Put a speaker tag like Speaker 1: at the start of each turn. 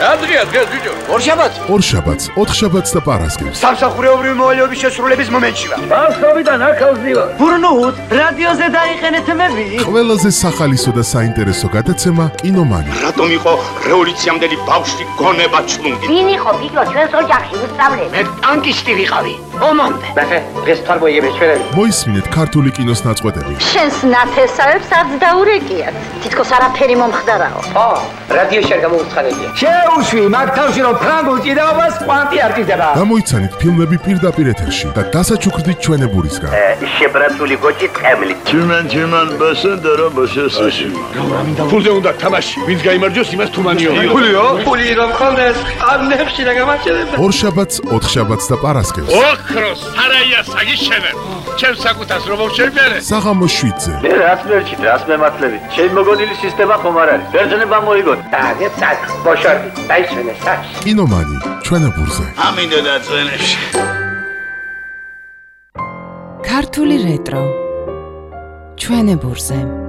Speaker 1: დღეა ბიჭო.
Speaker 2: ორშაბათს, ოთხშაბათს და პარასკევს.
Speaker 3: სამსახურეობრივი მოვალეობის შესრულების მომენტში ვარ.
Speaker 1: ბავშვობიდან აქავს დივა.
Speaker 3: ბურნუთ, რადიოზე დაიყენეთ მები.
Speaker 2: ყველაზე სახალისო და საინტერესო გადაცემა კინომანი.
Speaker 4: რატომ იყო რევოლუციამდელი ბავშვი გონება ჩლუნგი?
Speaker 5: ვინ იყო ბიჭო ჩვენს ოჯახში უსწავლე?
Speaker 3: მე ტანკისტი ვიყავი. ომამდე.
Speaker 1: ნახე, დღეს თარბოიების ჩვენები.
Speaker 2: მოისმინეთ ქართული კინოს ნაწყვეტები.
Speaker 5: შენს ნათესავებს არც დაურეკიათ. თითქოს არაფერი მომხდარაო.
Speaker 1: რადიოში არ გამოუცხადებია.
Speaker 3: შეუშვი მაგ თავში რომ ფრანგულ ჭიდაობას კვანტი არ ჭირდება.
Speaker 2: გამოიცანით ფილმები პირდაპირ ეთერში და დასაჩუქრდით ჩვენებურისგან.
Speaker 1: შებრაცული გოჭი წემლი.
Speaker 6: Чиман басендера басесაში.
Speaker 1: ფულზე უნდა თამაში. ვინც გაიმარჯვოს, იმას თუმანიო. ფული რომ ხონდეს, ამნებში და გამაჩერება.
Speaker 2: ორშაბათს, ოთხშაბათს და პარასკევს.
Speaker 4: ოქროს სარაია საგიშენებ. ჩემ საკუთას რომ შევბერე.
Speaker 2: საღამოს 7-ზე.
Speaker 6: მე რაც მერჩით, რაც მემართლები. ჩემი მოგონილი სისტემა ხომ არ არის. ბერძნება მოიგოთ.
Speaker 1: დაგეცად, ბოშორდი, დაიშვენე საქმე.
Speaker 2: კინომანი, ჩვენებურზე.
Speaker 4: ამინდა დაწვენებში.
Speaker 7: ქართული რეტრო ჩვენებურზე.